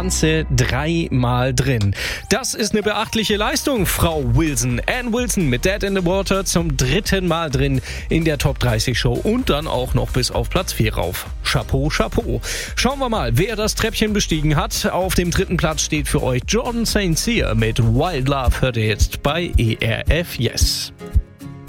ganze 3-mal drin. Das ist eine beachtliche Leistung, Frau Wilson. Ann Wilson mit Dead in the Water zum 3. Mal drin in der Top 30 Show und dann auch noch bis auf Platz 4 rauf. Chapeau, Chapeau. Schauen wir mal, wer das Treppchen bestiegen hat. Auf dem 3. Platz steht für euch Jordan St. Cyr mit Wild Love, hört ihr jetzt bei ERF Yes.